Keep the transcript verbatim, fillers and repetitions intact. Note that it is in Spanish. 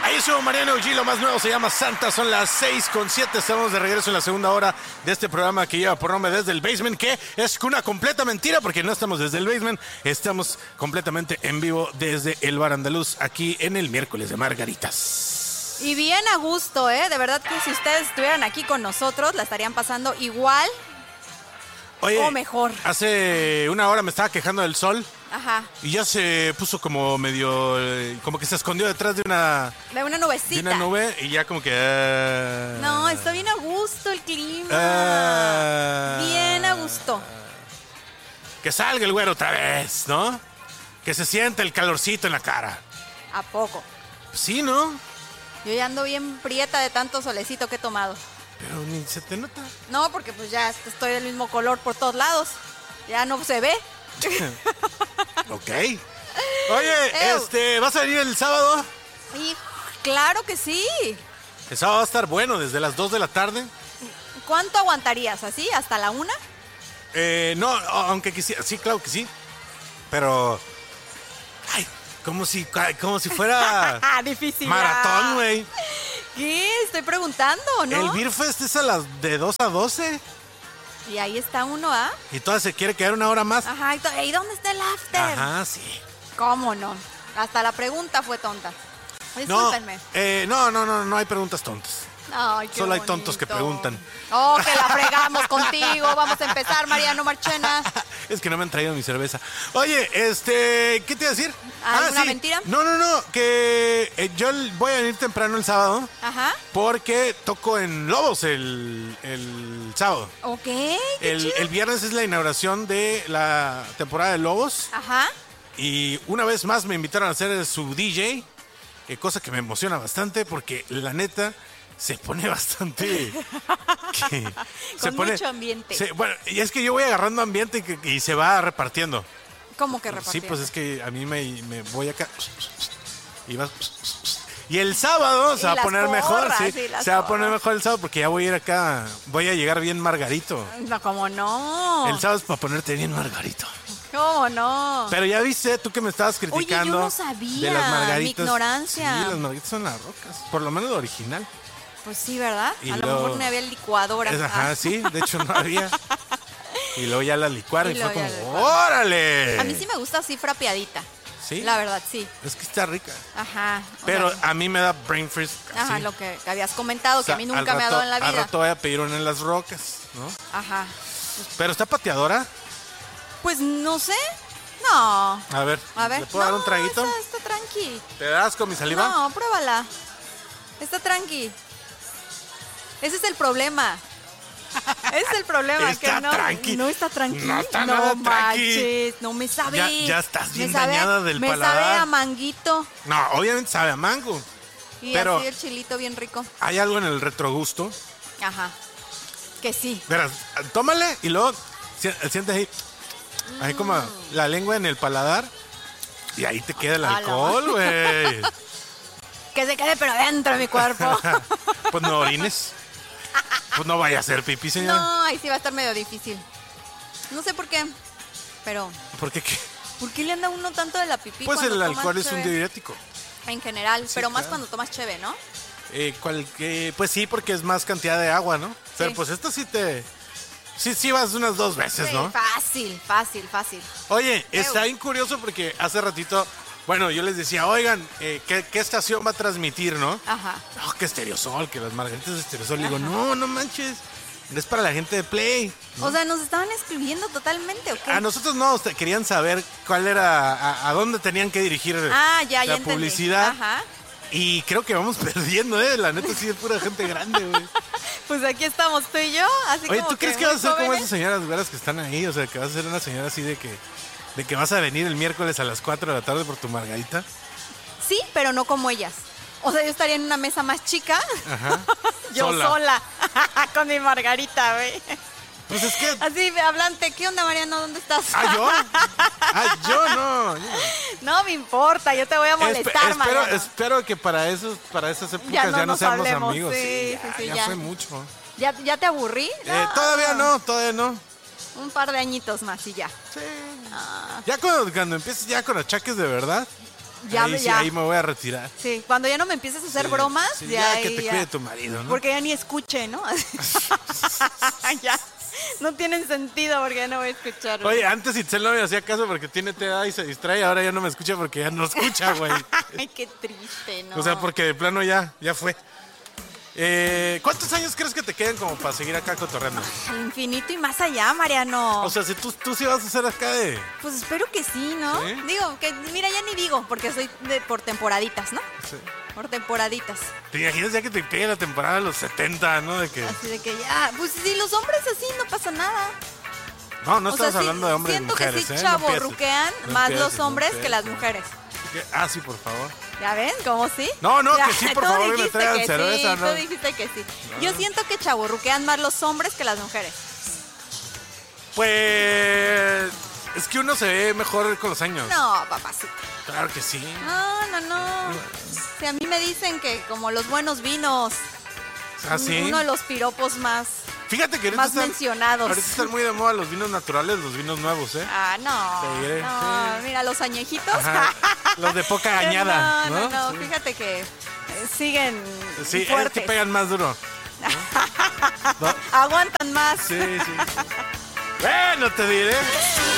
Ahí estuvo Mariano G, lo más nuevo se llama Santa, son las seis con siete, estamos de regreso en la segunda hora de este programa que lleva por nombre Desde el Basement, que es una completa mentira porque no estamos desde el Basement, estamos completamente en vivo desde el Bar Andaluz, aquí en el miércoles de Margaritas. Y bien a gusto, ¿eh? De verdad que si ustedes estuvieran aquí con nosotros, la estarían pasando igual Oye, o mejor. Hace una hora me estaba quejando del sol. Ajá. Y ya se puso como medio, eh, como que se escondió detrás de una... De una nubecita. De una nube y ya como que... Uh, no, está bien a gusto el clima. Uh, bien a gusto. Que salga el güero otra vez, ¿no? Que se sienta el calorcito en la cara. ¿A poco? Sí, ¿no? Yo ya ando bien prieta de tanto solecito que he tomado. Pero ni se te nota. No, porque pues ya estoy del mismo color por todos lados. Ya no se ve. Ok. Oye, Ew. este, ¿vas a venir el sábado? Y claro que sí. El sábado va a estar bueno, desde las dos de la tarde. ¿Cuánto aguantarías? ¿Así? ¿Hasta la una? Eh, no, aunque quisiera, sí, claro que sí. Pero, ay, como si, como si fuera Difícil. maratón, güey. ¿Qué? Estoy preguntando, ¿no? El Beer Fest es a las de dos a doce. Y ahí está uno, ¿ah? Y todavía se quiere quedar una hora más. Ajá, ¿y, to- ¿y dónde está el after? Ajá, sí. ¿Cómo no? Hasta la pregunta fue tonta. No, Discúlpenme. eh, no, no, no, no hay preguntas tontas. Ay, qué Solo hay bonito. tontos que preguntan. Oh, que la fregamos contigo. Vamos a empezar, Mariano Marchena. Es que no me han traído mi cerveza. Oye, este, ¿qué te iba a decir? ¿Alguna mentira? No, no, no, que eh, yo voy a venir temprano el sábado Ajá. porque toco en Lobos el, el sábado. Ok, qué El, chido. el viernes es la inauguración de la temporada de Lobos Ajá. y una vez más me invitaron a ser su D J, eh, cosa que me emociona bastante porque la neta se pone bastante... que se Con pone, mucho ambiente. se- bueno, y es que yo voy agarrando ambiente y, que- y se va repartiendo. ¿Cómo que repartir? Sí, pues es que a mí me, me voy acá y vas... Y el sábado se Y va a las poner mejor, porras, sí. y las Se va a poner porras. mejor el sábado porque ya voy a ir acá, voy a llegar bien margarito. No, ¿cómo no? El sábado es para ponerte bien margarito. ¿Cómo no? Pero ya viste, tú que me estabas criticando. Oye, yo no sabía, de las margaritas. mi ignorancia. Sí, las margaritas son las rocas, por lo menos lo original. Pues sí, ¿verdad? Y a lo luego- mejor no había licuadora. Es- ajá, Ah. sí, de hecho no había. Y luego ya la licuaron Y y, fue luego como, ya la licuaron. ¡órale! A mí sí me gusta así frapeadita. ¿Sí? La verdad, sí. Es que está rica. Ajá. o Pero sea, a mí me da brain freeze. ajá, así. lo que, que habías comentado, O sea, que a mí al nunca me ha rato- dado en la Al vida. rato voy a pedir una en las rocas, ¿no? Ajá. Pero está pateadora. Pues no sé. No. A ver, A ver. ¿le puedo dar No, un traguito? Está, está tranqui. ¿Te das con mi saliva? No, pruébala. Está tranqui. Ese es el problema. Ese es el problema. Está que no, tranqui. No está tranqui. No está nada tranqui. manches, no me sabe. Ya- ya estás bien Me sabe- dañada del me paladar. sabe a manguito. No, obviamente sabe a mango. Y Pero- así el chilito bien rico. Hay algo en el retrogusto. Ajá. Que sí. Verás, tómale y luego si- sientes ahí, ahí como la lengua en el paladar y ahí te queda el A la alcohol, güey. Que se quede pero dentro de mi cuerpo. Pues no orines. Pues no vaya a ser pipí, señor. No, ahí sí va a estar medio difícil. No sé por qué. Pero, ¿Por qué qué? ¿por qué le anda uno tanto de la pipí? Pues cuando el tomas alcohol es un cheve? diurético. En general, Sí, pero más claro. cuando tomas cheve, ¿no? Eh, cual- que- pues sí, porque es más cantidad de agua, ¿no? Pero pues esto sí te... Sí, sí vas unas dos veces, Sí, ¿no? fácil, fácil, fácil. Oye, está bien curioso porque hace ratito, bueno, yo les decía, oigan, eh, ¿qué, qué estación va a transmitir, no? Ajá. No, que Estereosol, que las margaritas de Estereosol. Le digo, no, no manches, es para la gente de Play. O sea, ¿nos estaban excluyendo totalmente o qué? A nosotros no, o sea, querían saber cuál era, a, a dónde tenían que dirigir Ah, ya, ya la entendí. publicidad. Ajá. Y creo que vamos perdiendo, ¿eh? La neta sí es pura gente grande, güey. Pues aquí estamos tú y yo, así Oye, como ¿tú crees que muy vas a ser como jóvenes. esas señoras güeras que están ahí? O sea, que vas a ser una señora así de que, de que vas a venir el miércoles a las cuatro de la tarde por tu margarita. Sí, pero no como ellas. O sea, yo estaría en una mesa más chica. Ajá. Yo Sola. sola. Con mi margarita, güey. Pues es que... Así, hablante. ¿Qué onda, Mariano? ¿Dónde estás? ¿Ah, yo? Ah, yo no. yo- No me importa, yo te voy a Espe- molestar, espero, Mariano. espero que para esos, para esas épocas Ya ya no no, nos seamos hablemos, amigos. sí, ya, sí, sí, ya ya. fue mucho. ¿Ya, ¿Ya te aburrí? Eh, No. todavía no, todavía no. Un par de añitos más y ya. Sí. Ah, Ya cuando, cuando empieces ya con achaques de verdad, Ya, ahí, sí, ya. ahí me voy a retirar. Sí, cuando ya no me empieces a hacer Sí, bromas, sí, ya, ya que ahí te ya. cuide tu marido, ¿no? Porque ya ni escuche, ¿no? Ya. No tienen sentido porque ya no voy a escuchar. Oye, antes Itzel no me hacía caso porque tiene T D A y se distrae, ahora ya no me escucha porque ya no escucha, güey. Ay, qué triste, ¿no? O sea, porque de plano ya, ya fue. Eh, ¿Cuántos años crees que te quedan como para seguir acá cotorreando? Al infinito y más allá, Mariano. O sea, si tú, tú sí vas a hacer acá de... Pues espero que sí, ¿no? ¿Sí? Digo, que mira, ya ni digo, porque soy de, por temporaditas, ¿no? Sí. Por temporaditas. ¿Te imaginas ya que te pegue la temporada de los setenta, no? De que... Así de que ya, pues si los hombres así no pasa nada. No, no O sea, estamos sí, hablando de hombres y siento mujeres, que sí ¿eh? No empieces. chavorruquean No más empieces, los no hombres que empieces. las mujeres. ¿Qué? Ah, sí, por favor. ¿Ya ven? ¿Cómo sí? No, no, Ya, que sí, por tú favor, que me dijiste traigan que cerveza, sí, ¿no? Tú dijiste que sí. Yo siento que chavorruquean más los hombres que las mujeres. Pues... Es que uno se ve mejor con los años. No, papacito. Claro que sí. No, no, no. Si a mí me dicen que como los buenos vinos, ¿Ah, sí? uno de los piropos más... Fíjate que ahorita más están, mencionados. ahorita están muy de moda los vinos naturales, los vinos nuevos, ¿eh? Ah, no. Te diré, no, sí. mira, los añejitos. Ajá, los de poca añada, No, no, ¿no? no. Fíjate que eh, siguen Sí, es fuertes. que pegan más duro. ¿No? Aguantan más. Sí, sí. Bueno, te diré.